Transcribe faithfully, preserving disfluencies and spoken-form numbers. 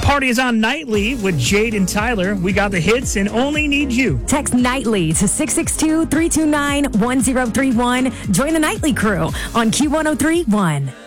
party is on nightly with Jade and Tyler. We got the hits and only need you. Text nightly to six six two, three two nine, one zero three one. Join the nightly crew on Q one oh three point one.